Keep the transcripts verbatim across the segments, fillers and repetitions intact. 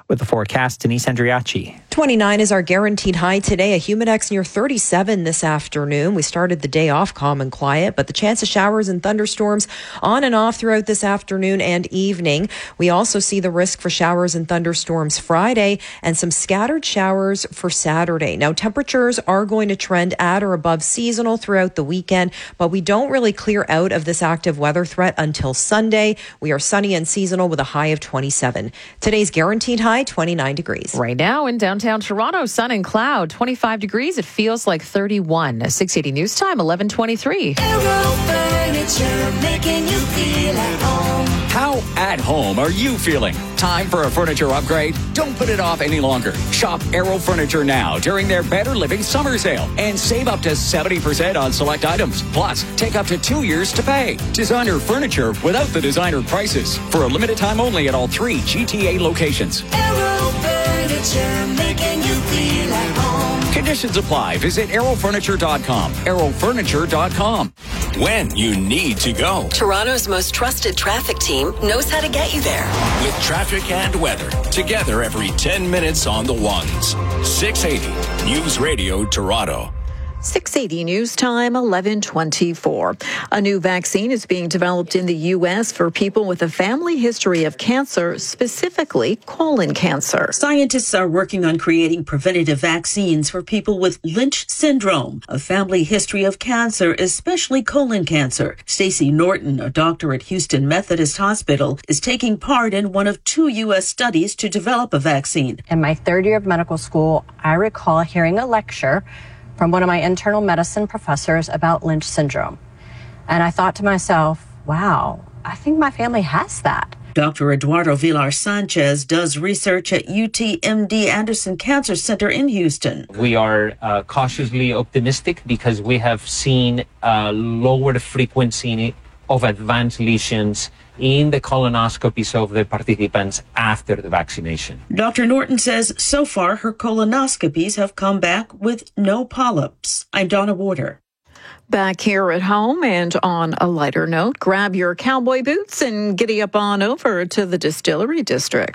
With the forecast, Denise Andriachi. twenty-nine is our guaranteed high today. A humidex near thirty-seven this afternoon. We started the day off calm and quiet, but the chance of showers and thunderstorms on and off throughout this afternoon and evening. We also see the risk for showers and thunderstorms Friday and some scattered showers for Saturday. Now, temperatures are going to trend at or above seasonal throughout the weekend, but we don't really clear out of this active weather threat until Sunday. We are sunny and seasonal with a high of twenty-seven. Today's guaranteed high, twenty-nine degrees. Right now in downtown Toronto, sun and cloud, twenty-five degrees. It feels like thirty-one. six eighty News Time, eleven twenty-three. Aero Furniture, making you feel at home. How at home are you feeling? Time for a furniture upgrade? Don't put it off any longer. Shop Aero Furniture now during their Better Living Summer Sale and save up to seventy percent on select items. Plus, take up to two years to pay. Designer furniture without the designer prices. For a limited time only at all three G T A locations. Aero Furniture, making you feel at home. Conditions apply. Visit aero furniture dot com. aero furniture dot com. When you need to go. Toronto's most trusted traffic team knows how to get you there. With traffic and weather, together every ten minutes on the ones. six eighty News Radio Toronto. six eighty News Time, eleven twenty-four. A new vaccine is being developed in the U S for people with a family history of cancer, specifically colon cancer. Scientists are working on creating preventative vaccines for people with Lynch syndrome, a family history of cancer, especially colon cancer. Stacey Norton, a doctor at Houston Methodist Hospital, is taking part in one of two U S studies to develop a vaccine. In my third year of medical school, I recall hearing a lecture from one of my internal medicine professors about Lynch syndrome. And I thought to myself, wow, I think my family has that. Doctor Eduardo Villar Sanchez does research at U T M D Anderson Cancer Center in Houston. We are uh, cautiously optimistic because we have seen a lower frequency of advanced lesions in the colonoscopies of the participants after the vaccination. Doctor Norton says so far her colonoscopies have come back with no polyps. I'm Donna Warder. Back here at home and on a lighter note, grab your cowboy boots and giddy up on over to the Distillery District.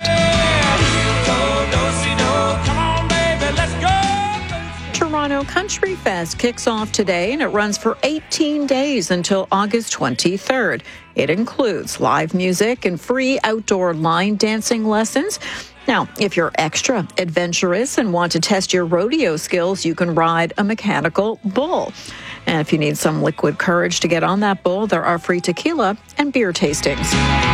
Toronto Country Fest kicks off today and it runs for eighteen days until August twenty-third. It includes live music and free outdoor line dancing lessons. Now, if you're extra adventurous and want to test your rodeo skills, you can ride a mechanical bull. And if you need some liquid courage to get on that bull, there are free tequila and beer tastings.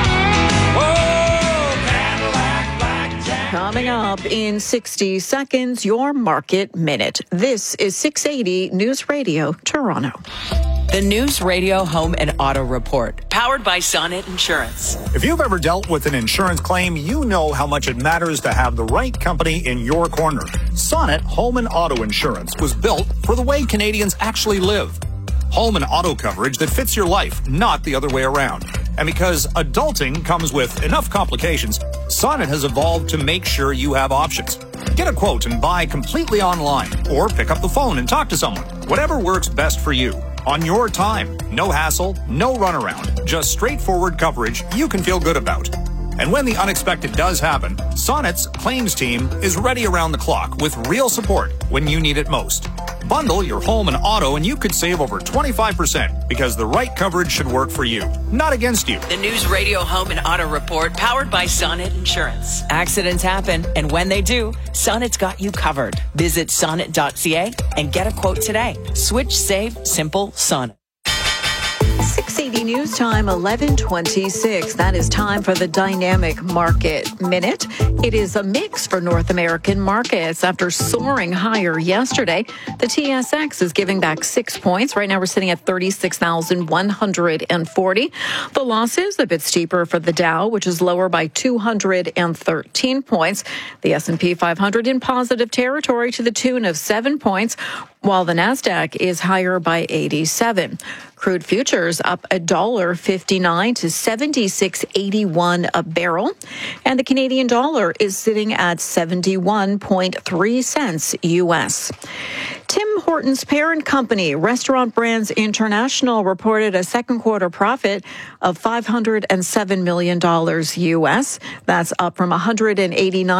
Coming up in sixty seconds, your Market Minute. This is six eighty News Radio Toronto. The News Radio Home and Auto Report, powered by Sonnet Insurance. If you've ever dealt with an insurance claim, you know how much it matters to have the right company in your corner. Sonnet Home and Auto Insurance was built for the way Canadians actually live. Home and auto coverage that fits your life, not the other way around. And because adulting comes with enough complications, Sonnet has evolved to make sure you have options. Get a quote and buy completely online, or pick up the phone and talk to someone. Whatever works best for you. On your time. No hassle, no runaround. Just straightforward coverage you can feel good about. And when the unexpected does happen, Sonnet's claims team is ready around the clock with real support when you need it most. Bundle your home and auto and you could save over twenty-five percent because the right coverage should work for you, not against you. The News Radio Home and Auto Report, powered by Sonnet Insurance. Accidents happen, and when they do, Sonnet's got you covered. Visit sonnet dot c a and get a quote today. Switch, save, simple, Sonnet. six eighty News Time, eleven twenty-six. That is time for the Dynamic Market Minute. It is a mix for North American markets. After soaring higher yesterday, the T S X is giving back six points. Right now we're sitting at thirty-six thousand one hundred forty. The losses a bit steeper for the Dow, which is lower by two hundred thirteen points. The S and P five hundred in positive territory to the tune of seven points, while the NASDAQ is higher by eighty-seven. Crude futures up one dollar fifty-nine to seventy-six eighty-one a barrel. And the Canadian dollar is sitting at seventy-one point three cents U S. Tim Hortons parent company, Restaurant Brands International, reported a second quarter profit of five hundred seven million dollars U S. That's up from one hundred eighty-nine